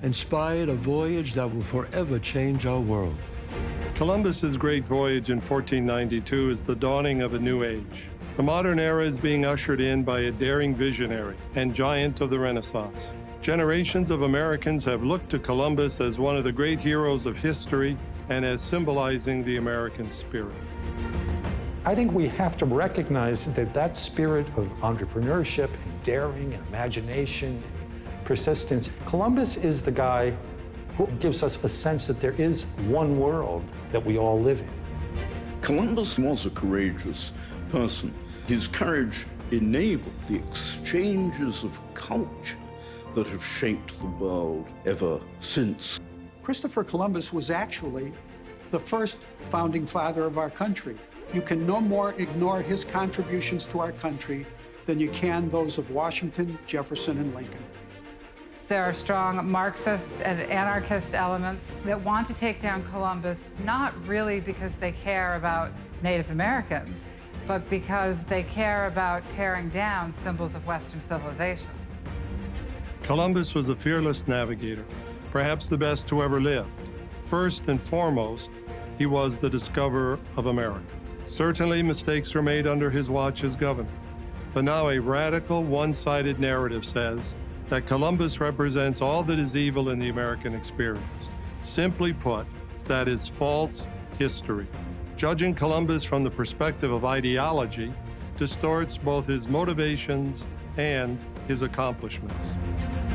inspired a voyage that will forever change our world. Columbus's great voyage in 1492 is the dawning of a new age. The modern era is being ushered in by a daring visionary and giant of the Renaissance. Generations of Americans have looked to Columbus as one of the great heroes of history and as symbolizing the American spirit. I think we have to recognize that that spirit of entrepreneurship and daring and imagination and persistence, Columbus is the guy who gives us a sense that there is one world that we all live in. Columbus was a courageous person. His courage enabled the exchanges of culture that have shaped the world ever since. Christopher Columbus was actually the first founding father of our country. You can no more ignore his contributions to our country than you can those of Washington, Jefferson, and Lincoln. There are strong Marxist and anarchist elements that want to take down Columbus, not really because they care about Native Americans, but because they care about tearing down symbols of Western civilization. Columbus was a fearless navigator, perhaps the best who ever lived. First and foremost, he was the discoverer of America. Certainly, mistakes were made under his watch as governor, but now a radical, one-sided narrative says that Columbus represents all that is evil in the American experience. Simply put, that is false history. Judging Columbus from the perspective of ideology distorts both his motivations and his accomplishments.